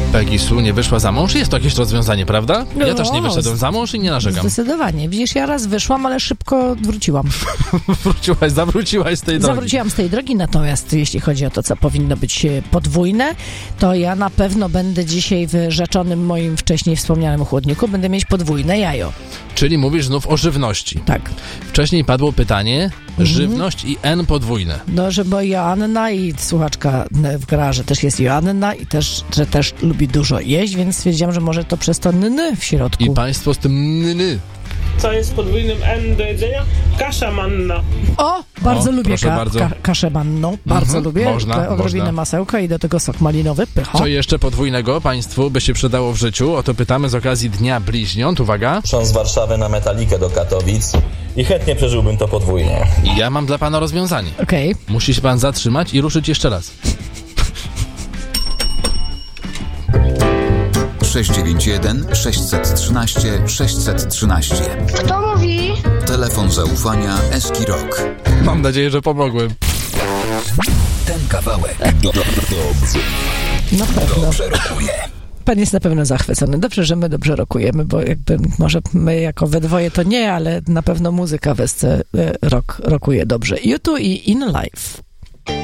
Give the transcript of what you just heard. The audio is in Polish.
Peggy Sue nie wyszła za mąż? Jest to jakieś rozwiązanie, prawda? Ja też nie wyszedłem za mąż i nie narzekam. Zdecydowanie. Widzisz, ja raz wyszłam, ale szybko wróciłam. Zawróciłaś z tej drogi. Zawróciłam z tej drogi, natomiast jeśli chodzi o to, co powinno być podwójne, to ja na pewno będę dzisiaj w rzeczonym moim wcześniej wspomnianym chłodniku, będę mieć podwójne jajo. Czyli mówisz znów o żywności. Tak. Wcześniej padło pytanie, żywność i N podwójne. No, że bo Joanna i słuchaczka w garażu też jest Joanna i że też lubi dużo jeść, więc stwierdziłam, że może to przez to n w środku. I państwo z tym n. Co jest podwójnym N do jedzenia? Kasza manna. O, bardzo lubię kaszę manną. Bardzo lubię. Odrobinę masełka i do tego sok malinowy. Pycha. Co jeszcze podwójnego państwu by się przydało w życiu? O to pytamy z okazji Dnia Bliźniąt. Uwaga. Przyszłam z Warszawy na Metalikę do Katowic i chętnie przeżyłbym to podwójnie. I ja mam dla pana rozwiązanie. Okej. Musi się pan zatrzymać i ruszyć jeszcze raz. 691 613 613. Kto mówi? Telefon zaufania Eski Rock. Mam nadzieję, że pomogłem. Ten kawałek Na pewno. dobrze rokuje. Pan jest na pewno zachwycony. Dobrze, że my dobrze rokujemy, bo jakby może my jako we dwoje to nie, ale na pewno muzyka w Esce rokuje dobrze. U2 i In Life.